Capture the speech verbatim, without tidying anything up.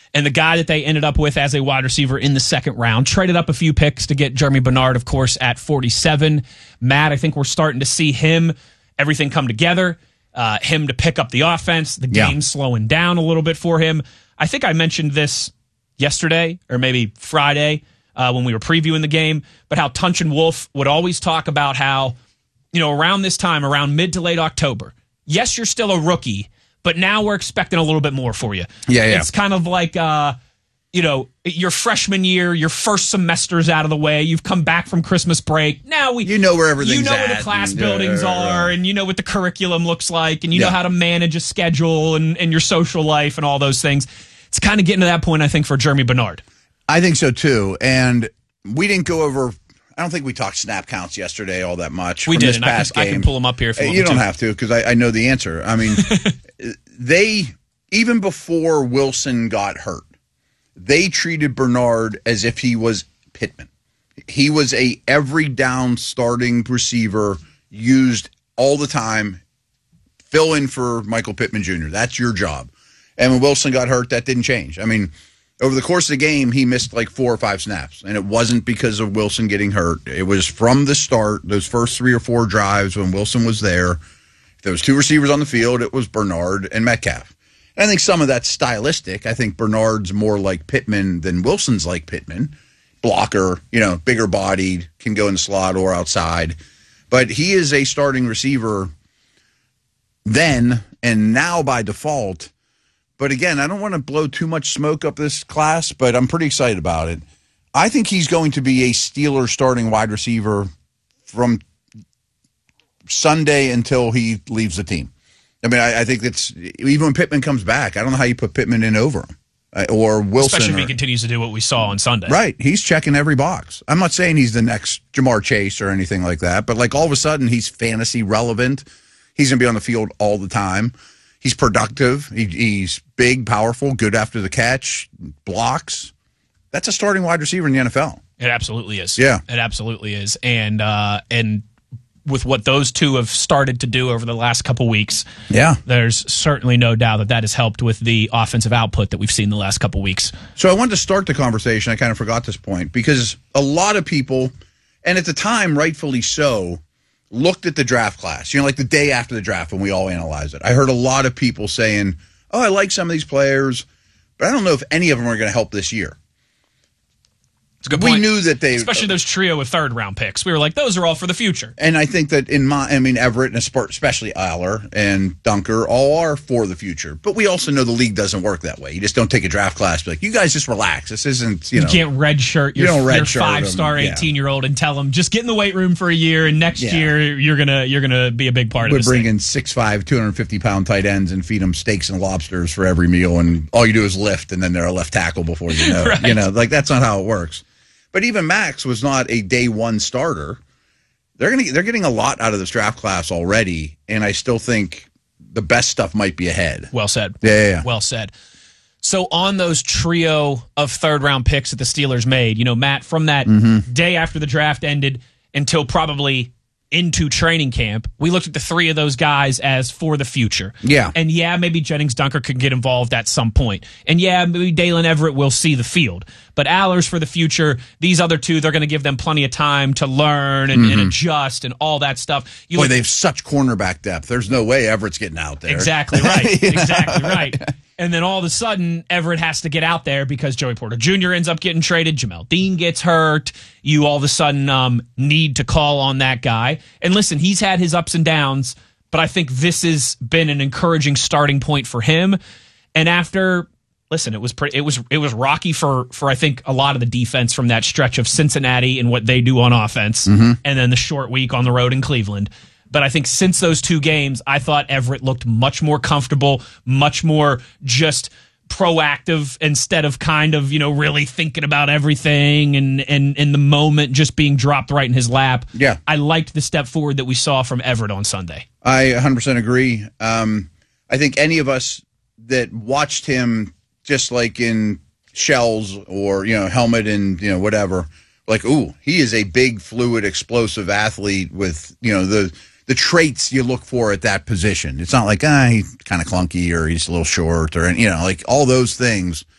And the guy that they ended up with as a wide receiver in the second round, traded up a few picks to get Jeremy Bernard, of course, at forty-seven. Matt, I think we're starting to see him, everything come together, uh, him to pick up the offense, the game yeah. slowing down a little bit for him. I think I mentioned this yesterday or maybe Friday uh, when we were previewing the game, but how Tunch and Wolf would always talk about how, you know, around this time, around mid to late October, yes, you're still a rookie, but now we're expecting a little bit more for you. Yeah, yeah. It's kind of like, uh, you know, your freshman year, your first semester's out of the way. You've come back from Christmas break. Now we, you know where everything's You know at where the class and, buildings uh, are, and you know what the curriculum looks like, and you yeah. know how to manage a schedule and, and your social life and all those things. It's kind of getting to that point, I think, for Jeremy Bernard. I think so, too. And we didn't go over... I don't think we talked snap counts yesterday all that much. We from did, this and past I, can, game. I can pull them up here if you want You me don't to. have to, because I, I know the answer. I mean, they, even before Wilson got hurt, they treated Bernard as if he was Pittman. He was a every down starting receiver, used all the time, fill in for Michael Pittman Junior That's your job. And when Wilson got hurt, that didn't change. I mean, over the course of the game, he missed like four or five snaps, and it wasn't because of Wilson getting hurt. It was from the start, those first three or four drives when Wilson was there. If there was two receivers on the field, it was Bernard and Metcalf. And I think some of that's stylistic. I think Bernard's more like Pittman than Wilson's like Pittman. Blocker, you know, bigger bodied, can go in the slot or outside. But he is a starting receiver then and now by default. But again, I don't want to blow too much smoke up this class, but I'm pretty excited about it. I think he's going to be a Steeler starting wide receiver from Sunday until he leaves the team. I mean, I, I think it's even when Pittman comes back, I don't know how you put Pittman in over him uh, or Wilson. Especially if or, he continues to do what we saw on Sunday. Right. He's checking every box. I'm not saying he's the next Jamar Chase or anything like that, but like all of a sudden he's fantasy relevant. He's going to be on the field all the time. He's productive. He, he's big, powerful, good after the catch, blocks. That's a starting wide receiver in the N F L. It absolutely is. Yeah. It absolutely is. And uh, and with what those two have started to do over the last couple weeks, yeah, there's certainly no doubt that that has helped with the offensive output that we've seen the last couple weeks. So I wanted to start the conversation. I kind of forgot this point because a lot of people, and at the time, rightfully so, looked at the draft class, you know, like the day after the draft when we all analyzed it. I heard a lot of people saying, oh, I like some of these players, but I don't know if any of them are going to help this year. It's a good we point. knew that they... Especially those trio of third-round picks. We were like, those are all for the future. And I think that in my... I mean, Everett, and especially Aller and Dunker, all are for the future. But we also know the league doesn't work that way. You just don't take a draft class be like, you guys just relax. This isn't, you know... You can't redshirt your, you don't your redshirt five-star them. Yeah. eighteen-year-old and tell them, just get in the weight room for a year, and next Yeah. year you're gonna you're gonna be a big part of Would this bring thing. in six five, two hundred fifty pound tight ends and feed them steaks and lobsters for every meal, and all you do is lift, and then they're a left tackle before you know it. Right. You know, like that's not how it works. But even Max was not a day one starter. They're gonna they're getting a lot out of this draft class already, and I still think the best stuff might be ahead. Well said. Yeah, yeah, yeah. Well said. So on those trio of third-round picks that the Steelers made, you know, Matt, from that Mm-hmm. day after the draft ended until probably into training camp, we looked at the three of those guys as for the future. Yeah. And yeah, maybe Jennings Dunker could get involved at some point. And yeah, maybe Dalen Everett will see the field. But Aller's for the future. These other two, they're going to give them plenty of time to learn and, Mm-hmm. and adjust and all that stuff. You Boy, look- they have such cornerback depth. There's no way Everett's getting out there. Exactly right. You know? Exactly right. And then all of a sudden, Everett has to get out there because Joey Porter Junior ends up getting traded. Jamel Dean gets hurt. You all of a sudden um, need to call on that guy. And listen, he's had his ups and downs, but I think this has been an encouraging starting point for him. And after, listen, it was pretty, it was it was rocky for for I think a lot of the defense from that stretch of Cincinnati and what they do on offense, Mm-hmm. and then the short week on the road in Cleveland. But I think since those two games, I thought Everett looked much more comfortable, much more just proactive instead of kind of, you know, really thinking about everything and and in the moment just being dropped right in his lap. Yeah. I liked the step forward that we saw from Everett on Sunday. I one hundred percent agree. Um, I think any of us that watched him just like in Shells or, you know, Helmet and, you know, whatever, like, ooh, he is a big, fluid, explosive athlete with, you know, the the traits you look for at that position. It's not like, ah, he's kind of clunky or he's a little short or, you know, like all those things.